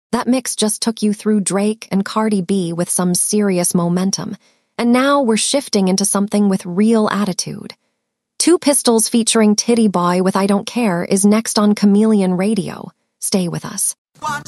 That mix just took you through Drake and Cardi B with some serious momentum, and now we're shifting into something with real attitude. Two Pistols featuring Titty Boy with I Don't Care is next on Chameleon Radio. Stay with us.